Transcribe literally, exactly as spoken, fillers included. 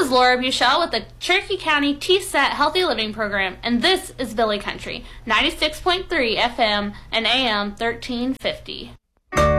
is Laura Buchel with the Cherokee County T S A T Healthy Living Program, and this is Billy Country, ninety-six point three F M and A M thirteen fifty.